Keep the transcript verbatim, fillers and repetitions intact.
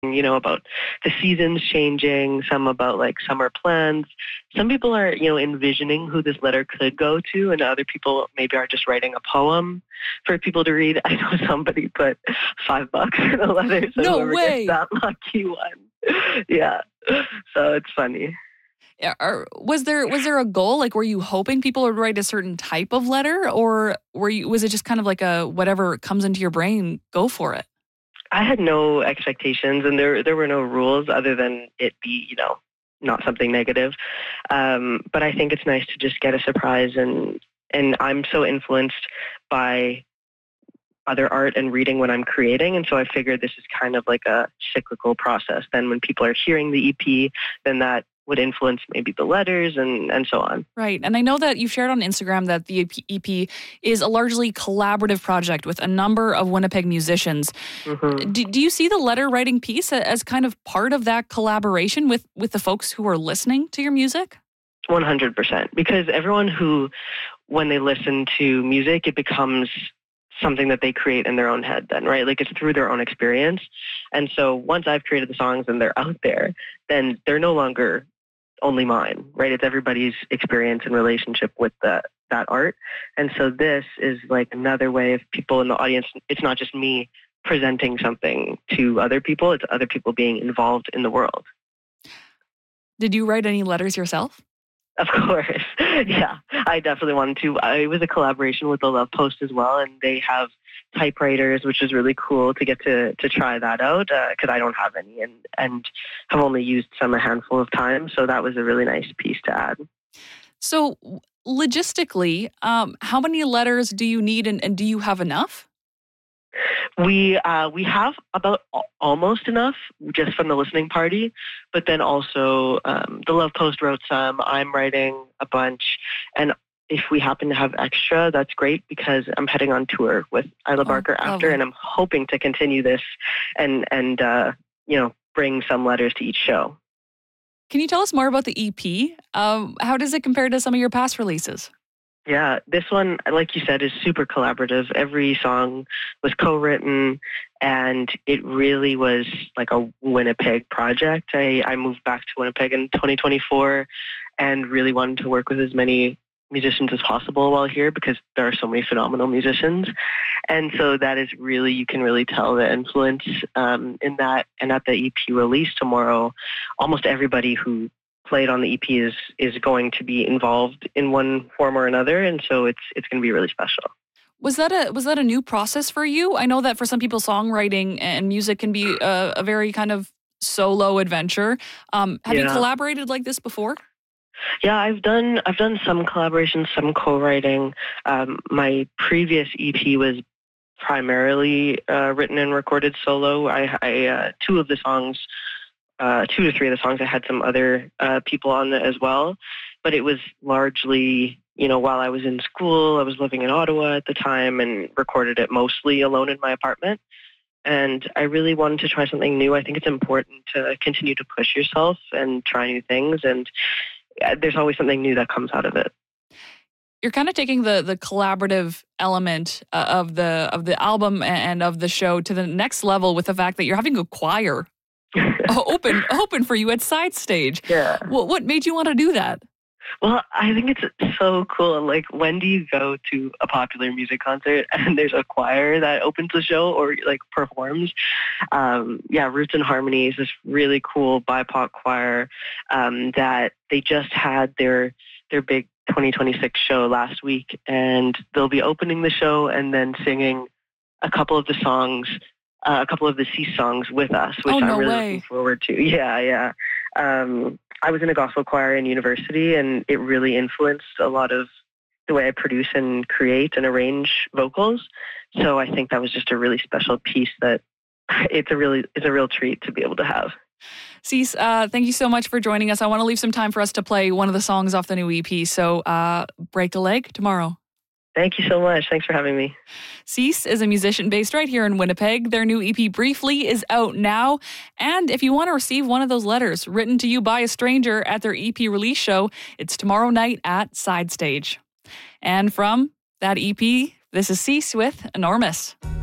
you know, about the seasons changing, some about like summer plans. Some people are, you know, envisioning who this letter could go to, and other people maybe are just writing a poem for people to read. I know somebody put five bucks in a letter, so No whoever way. gets that lucky one. Yeah, so it's funny. Yeah, or was there was there a goal? Like, were you hoping people would write a certain type of letter, or were you was it just kind of like a whatever comes into your brain, go for it? I had no expectations, and there there were no rules other than it be, you know, not something negative. Um, but I think it's nice to just get a surprise, and and I'm so influenced by other art and reading when I'm creating, and so I figured this is kind of like a cyclical process. Then when people are hearing the E P, then that would influence maybe the letters and, and so on. Right. And I know that you've shared on Instagram that the E P is a largely collaborative project with a number of Winnipeg musicians. Mm-hmm. Do, do you see the letter writing piece as kind of part of that collaboration with, with the folks who are listening to your music? one hundred percent. Because everyone who, when they listen to music, it becomes something that they create in their own head then, right? Like it's through their own experience. And so once I've created the songs and they're out there, then they're no longer only mine, right? It's everybody's experience and relationship with the, that art. And so this is like another way of people in the audience. It's not just me presenting something to other people. It's other people being involved in the world. Did you write any letters yourself? Of course. Yeah, I definitely wanted to. I was a collaboration with the Love Post as well, and they have typewriters, which is really cool to get to, to try that out because uh, I don't have any and, and have only used some a handful of times. So that was a really nice piece to add. So logistically, um, how many letters do you need and, and do you have enough? We uh, we have about almost enough just from the listening party, but then also um, the Love Post wrote some, I'm writing a bunch, and if we happen to have extra, that's great because I'm heading on tour with Isla Barker oh, after, and I'm hoping to continue this and, and uh, you know, bring some letters to each show. Can you tell us more about the E P? Um, how does it compare to some of your past releases? Yeah, this one, like you said, is super collaborative. Every song was co-written, and it really was like a Winnipeg project. I, I moved back to Winnipeg in twenty twenty-four and really wanted to work with as many musicians as possible while here because there are so many phenomenal musicians. And so that is really, you can really tell the influence um, in that. And at the E P release tomorrow, almost everybody who played on the E P is is going to be involved in one form or another, and so it's it's going to be really special. Was that a was that a new process for you? I know that for some people, songwriting and music can be a, a very kind of solo adventure. Um, have yeah. you collaborated like this before? Yeah, I've done I've done some collaborations, some co-writing. Um, my previous E P was primarily uh, written and recorded solo. I, I uh, two of the songs. Uh, two to three of the songs, I had some other uh, people on it as well, but it was largely, you know, while I was in school, I was living in Ottawa at the time and recorded it mostly alone in my apartment. And I really wanted to try something new. I think it's important to continue to push yourself and try new things, and there's always something new that comes out of it. You're kind of taking the the collaborative element uh, of the of the album and of the show to the next level with the fact that you're having a choir open open for you at Side Stage. Yeah. What, what made you want to do that? Well, I think it's so cool. Like, when do you go to a popular music concert and there's a choir that opens the show or, like, performs? Um, yeah, Roots and Harmony is this really cool B I P O C choir um, that they just had their their big twenty twenty-six show last week, and they'll be opening the show and then singing a couple of the songs Uh, a couple of the Cease songs with us, which oh, no I'm really way. looking forward to. Yeah, yeah. Um, I was in a gospel choir in university, and it really influenced a lot of the way I produce and create and arrange vocals. So I think that was just a really special piece that it's a really it's a real treat to be able to have. Cease, uh, thank you so much for joining us. I want to leave some time for us to play one of the songs off the new E P. So uh, break a leg tomorrow. Thank you so much. Thanks for having me. Cease is a musician based right here in Winnipeg. Their new E P, Briefly, is out now. And if you want to receive one of those letters written to you by a stranger at their E P release show, it's tomorrow night at Side Stage. And from that E P, this is Cease with Enormous.